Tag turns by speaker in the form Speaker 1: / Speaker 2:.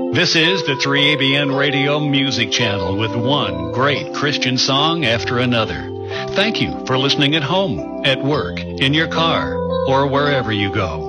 Speaker 1: This is the 3ABN Radio Music Channel with one great Christian song after another. Thank you for listening at home, at work, in your car, or wherever you go.